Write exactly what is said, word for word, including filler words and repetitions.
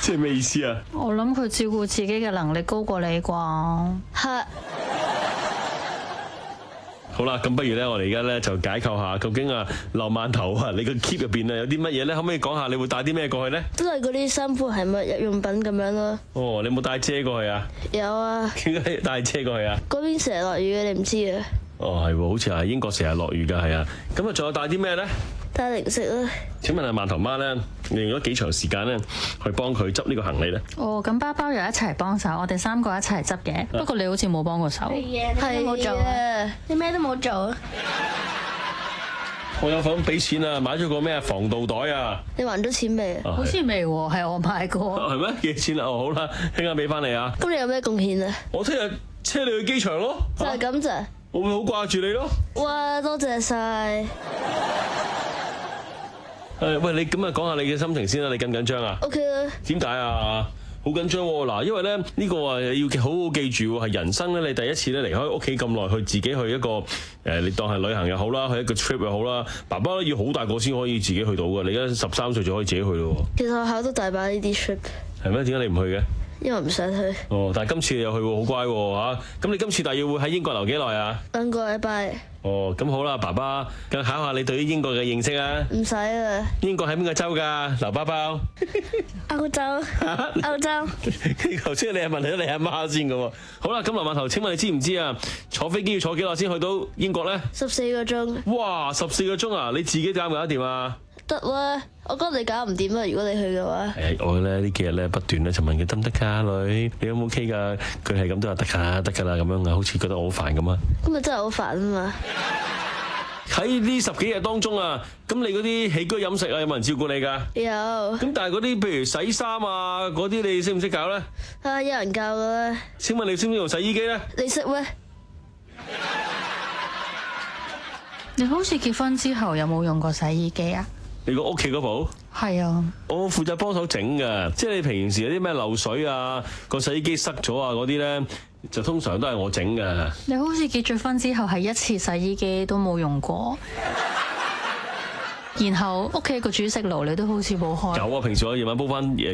即係咩意思啊？ 我諗佢照顧自己嘅能力高過你啩。 係。 好啦，咁不如咧，我哋而家咧就解構下，究竟啊劉饅頭啊，你個 keep 入邊啊有啲乜嘢咧？可唔可以講下你會帶啲咩過去咧？ 都係嗰啲衫褲鞋襪日用品咁樣咯。 哦，你有冇帶遮過去啊？ 有啊。 點解帶遮過去啊？ 嗰邊成日落雨嘅，你唔知啊？ 哦，係喎，好似係英國成日落雨㗎，係啊。咁啊，仲有帶啲咩咧？ 帶零食啦。請問阿饅頭媽咧，你用咗幾長時間咧去幫佢執呢個行李咧？ 哦，咁包包又一齊幫手，我哋三個一齊執嘅。不過你好似冇幫過手。 係啊，你冇做啊？你咩都冇做啊？ 我有份俾錢啊，買咗個咩防盜袋啊？ 你還咗錢未啊？ 好似未喎，係我買過。 係咩？幾錢啊？哦，好啦，聽日俾翻你啊。 咁你有咩貢獻啊？ 我聽日車你去機場咯。 就係咁咋？ 我會好掛住你咯。 哇，多謝晒。 誒，喂，你咁啊，講下你嘅心情先啦。你緊唔緊張啊 ？O K 啦。 點解啊？好緊張喎！嗱，因為咧呢個啊要好好記住喎，係人生咧你第一次咧離開屋企咁耐，去自己去一個誒，你當係旅行又好啦，去一個 trip 又好啦。爸爸要好大個先可以自己去到㗎。你而家十三歲就可以自己去咯。 其實學校都大把呢啲 trip。 係咩？點解你唔去嘅？ 因為唔想去。 哦，但係今次你又去喎，好乖喎嚇！咁你今次大要會喺英國留幾耐啊？ 兩個禮拜。 哦，咁好啦，爸爸，咁考下你對於英國嘅認識啊。 唔使啦。 英國喺邊個州㗎？劉包包。 歐洲。歐洲。 頭先你係問咗你阿媽先㗎喎。好啦，咁劉饅頭，請問你知唔知啊？坐飛機要坐幾耐先去到英國咧？ 十四個鐘。哇！ 十四個鐘啊！你自己搞唔搞得掂啊？ 得啦，我覺得你搞唔掂啊！如果你去嘅話， 係我咧呢幾日咧不斷咧就問佢得唔得㗎女，你有冇 OK 㗎？佢係咁都話得㗎，得㗎啦咁樣啊，好似覺得我好煩咁啊！ 咁咪真係好煩啊嘛！ 喺呢十幾日當中啊，咁你嗰啲起居飲食啊，有冇人照顧你㗎？ 有。咁但係嗰啲譬如洗衫啊嗰啲，你識唔識搞咧？ 啊，有人教㗎啦。 請問你識唔識用洗衣機咧？ 你識咩？ 你好似結婚之後有冇用過洗衣機啊？ 你個屋企嗰部？ 係啊， 我負責幫手整㗎，即係你平時有啲咩漏水啊，個洗衣機塞咗啊嗰啲咧，就通常都係我整㗎。 你好似結咗婚之後係一次洗衣機都冇用過，然後屋企個煮食爐你都好似冇開。 有啊，平時我夜晚煲翻嘢。